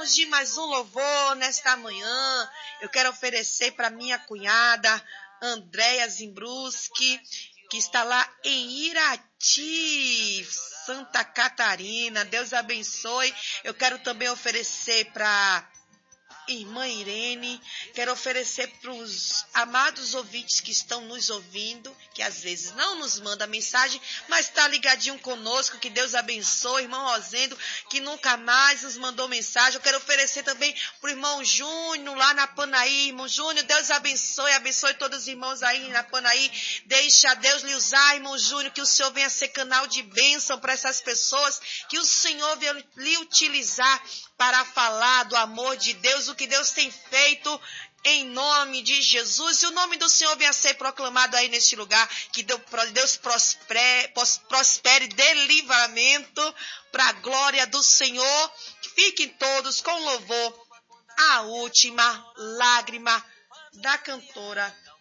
Vamos de mais um louvor nesta manhã. Eu quero oferecer para minha cunhada, Andréia Zimbruski, que está lá em Irati, Santa Catarina. Deus abençoe. Eu quero também oferecer para irmã Irene, quero oferecer para os amados ouvintes que estão nos ouvindo, que às vezes não nos manda mensagem, mas está ligadinho conosco, que Deus abençoe, irmão Rosendo, que nunca mais nos mandou mensagem. Eu quero oferecer também para o irmão Júnior, lá na Panaí. Irmão Júnior, Deus abençoe todos os irmãos aí na Panaí. Deixa Deus lhe usar, irmão Júnior, que o Senhor venha ser canal de bênção para essas pessoas, que o Senhor venha lhe utilizar para falar do amor de Deus, o que Deus tem feito em nome de Jesus. E o nome do Senhor venha ser proclamado aí neste lugar, que Deus prospere, dê livramento para a glória do Senhor. Fiquem todos com louvor, a última lágrima da cantora